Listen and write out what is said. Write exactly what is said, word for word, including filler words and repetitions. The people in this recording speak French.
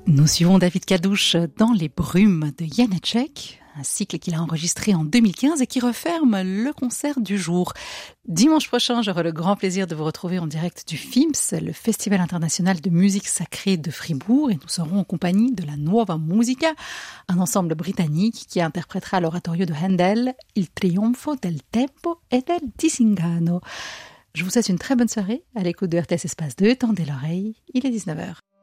Nous suivons David Kadouch dans Les Brumes de Janeček, un cycle qu'il a enregistré en deux mille quinze et qui referme le concert du jour. Dimanche prochain, j'aurai le grand plaisir de vous retrouver en direct du FIMS, le Festival international de musique sacrée de Fribourg, et nous serons en compagnie de la Nuova Musica, un ensemble britannique qui interprétera l'oratorio de Handel, Il trionfo del tempo e del disingano. Je vous souhaite une très bonne soirée à l'écoute de R T S Espace deux, tendez l'oreille, il est dix-neuf heures.